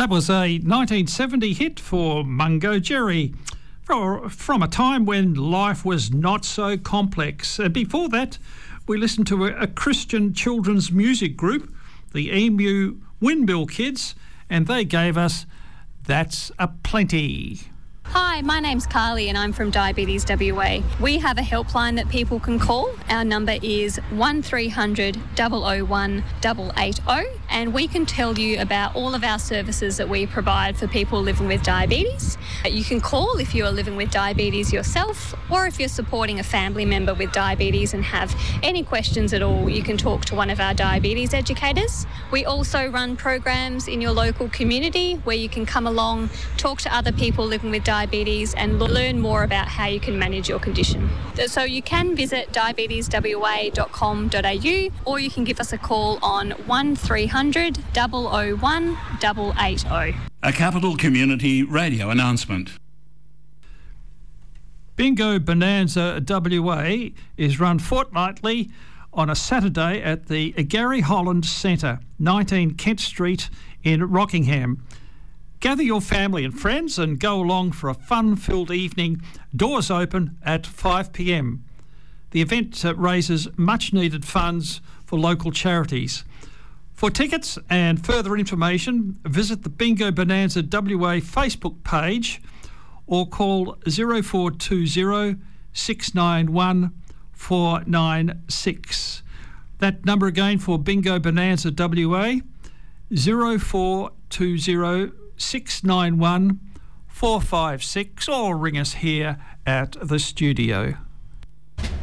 That was a 1970 hit for Mungo Jerry, from a time when life was not so complex. And before that, we listened to a Christian children's music group, the Emu Windmill Kids, and they gave us That's a Plenty. Hi, my name's Carly and I'm from Diabetes WA. We have a helpline that people can call. Our number is 1300 001 880 and we can tell you about all of our services that we provide for people living with diabetes. You can call if you are living with diabetes yourself or if you're supporting a family member with diabetes and have any questions at all, you can talk to one of our diabetes educators. We also run programs in your local community where you can come along, talk to other people living with diabetes and learn more about how you can manage your condition. So you can visit diabeteswa.com.au or you can give us a call on 1300 001 880. A Capital Community Radio announcement. Bingo Bonanza WA is run fortnightly on a Saturday at the Gary Holland Centre, 19 Kent Street in Rockingham. Gather your family and friends and go along for a fun-filled evening. Doors open at 5 p.m. The event raises much-needed funds for local charities. For tickets and further information, visit the Bingo Bonanza WA Facebook page or call 0420 691 496. That number again for Bingo Bonanza WA, 0420 691 456, or ring us here at the studio.